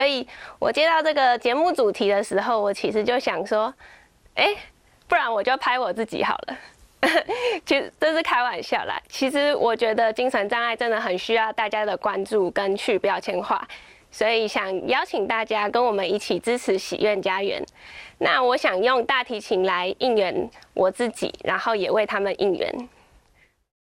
所以我接到这个节目主题的时候，我其实就想说，不然我就拍我自己好了。其实这是开玩笑啦。其实我觉得精神障碍真的很需要大家的关注跟去标签化，所以想邀请大家跟我们一起支持喜苑家园。那我想用大提琴来应援我自己，然后也为他们应援。